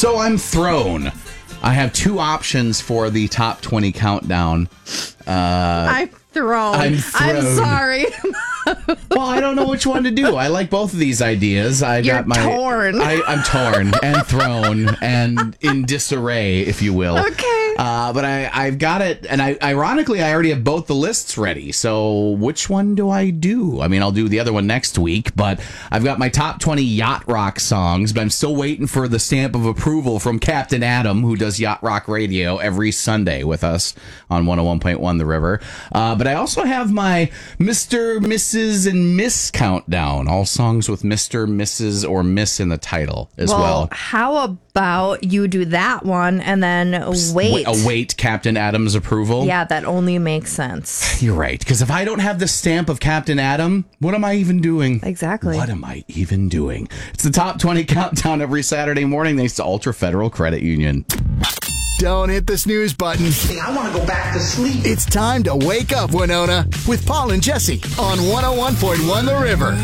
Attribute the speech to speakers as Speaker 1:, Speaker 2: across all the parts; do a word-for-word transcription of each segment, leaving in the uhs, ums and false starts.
Speaker 1: So I'm thrown. I have two options for the top twenty countdown. Uh,
Speaker 2: I'm thrown.
Speaker 1: I'm thrown.
Speaker 2: I'm sorry.
Speaker 1: Well, I don't know which one to do. I like both of these ideas. I
Speaker 2: You're
Speaker 1: got my
Speaker 2: torn.
Speaker 1: I, I'm torn and thrown and in disarray, if you will.
Speaker 2: Okay.
Speaker 1: Uh, but I, I've got it, and I ironically, I already have both the lists ready. So which one do I do? I mean, I'll do the other one next week, but I've got my top twenty yacht rock songs, but I'm still waiting for the stamp of approval from Captain Adam, who does Yacht Rock Radio every Sunday with us on one oh one point one The River. Uh, but I also have my Mister, Missus, and Miss countdown, all songs with Mister, Missus, or Miss in the title as well.
Speaker 2: Well, how about you do that one and then wait?
Speaker 1: Await Captain Adam's approval?
Speaker 2: Yeah, that only makes sense.
Speaker 1: You're right, because if I don't have the stamp of Captain Adam, what am I even doing?
Speaker 2: Exactly.
Speaker 1: What am I even doing? It's the top twenty countdown every Saturday morning thanks to Ultra Federal Credit Union.
Speaker 3: Don't hit the snooze button.
Speaker 4: Hey, I want to go back to sleep.
Speaker 3: It's time to wake up, Winona, with Paul and Jesse on one oh one point one The River.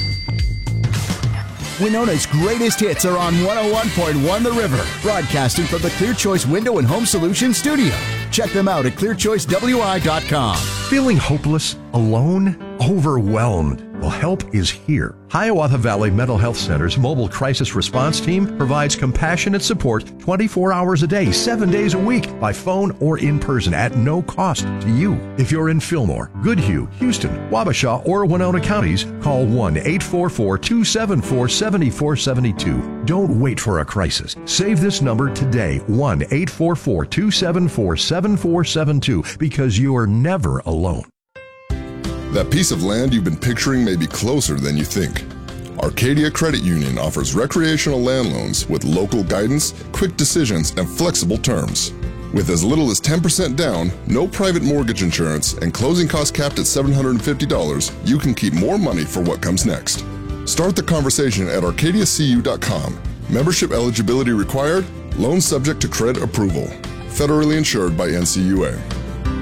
Speaker 3: Winona's greatest hits are on one oh one point one The River, broadcasting from the Clear Choice Window and Home Solutions studio. Check them out at clear choice w i dot com.
Speaker 5: Feeling hopeless, alone, overwhelmed? Well, help is here. Hiawatha Valley Mental Health Center's mobile crisis response team provides compassionate support twenty-four hours a day, seven days a week, by phone or in person at no cost to you. If you're in Fillmore, Goodhue, Houston, Wabasha, or Winona counties, call one eight four four, two seven four, seven four seven two. Don't wait for a crisis. Save this number today, one eight four four, two seven four, seven four seven two, because you are never alone.
Speaker 6: That piece of land you've been picturing may be closer than you think. Arcadia Credit Union offers recreational land loans with local guidance, quick decisions, and flexible terms. With as little as ten percent down, no private mortgage insurance, and closing costs capped at seven hundred fifty dollars, you can keep more money for what comes next. Start the conversation at arcadia c u dot com. Membership eligibility required. Loan subject to credit approval. Federally insured by N C U A.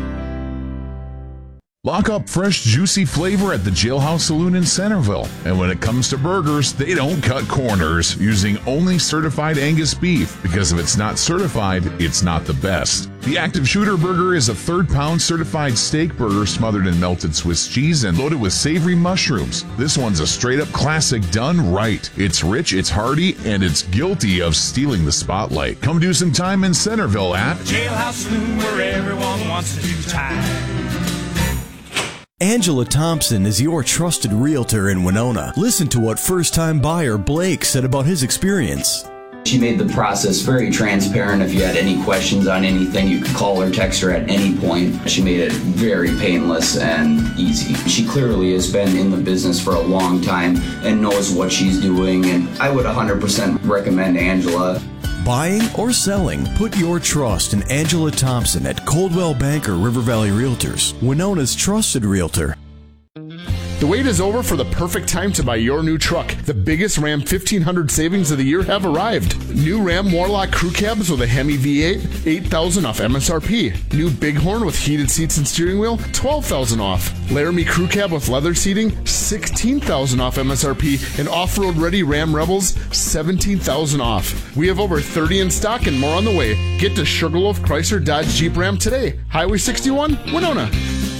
Speaker 7: Lock up fresh, juicy flavor at the Jailhouse Saloon in Centerville. And when it comes to burgers, they don't cut corners, using only certified Angus beef, because if it's not certified, it's not the best. The Active Shooter Burger is a third-pound certified steak burger smothered in melted Swiss cheese and loaded with savory mushrooms. This one's a straight-up classic done right. It's rich, it's hearty, and it's guilty of stealing the spotlight. Come do some time in Centerville at
Speaker 8: Jailhouse Saloon, where everyone wants to do time.
Speaker 9: Angela Thompson is your trusted realtor in Winona. Listen to what first-time buyer Blake said about his experience.
Speaker 10: She made the process very transparent. If you had any questions on anything, you could call or text her at any point. She made it very painless and easy. She clearly has been in the business for a long time and knows what she's doing, and I would one hundred percent recommend Angela.
Speaker 9: Buying or selling, put your trust in Angela Thompson at Coldwell Banker River Valley Realtors, Winona's trusted realtor.
Speaker 11: The wait is over for the perfect time to buy your new truck. The biggest Ram fifteen hundred savings of the year have arrived. New Ram Warlock crew cabs with a Hemi V eight, eight thousand dollars off M S R P. New Bighorn with heated seats and steering wheel, twelve thousand dollars off. Laramie crew cab with leather seating, sixteen thousand dollars off M S R P. And off-road ready Ram Rebels, seventeen thousand dollars off. We have over thirty in stock and more on the way. Get to Sugarloaf Chrysler Dodge Jeep Ram today. Highway sixty-one, Winona.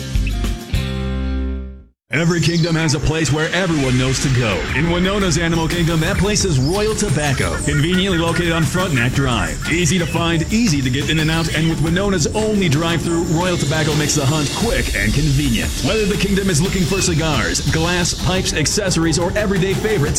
Speaker 12: Every kingdom has a place where everyone knows to go. In Winona's Animal Kingdom, that place is Royal Tobacco. Conveniently located on Frontenac Drive. Easy to find, easy to get in and out, and with Winona's only drive-thru, Royal Tobacco makes the hunt quick and convenient. Whether the kingdom is looking for cigars, glass, pipes, accessories, or everyday favorites,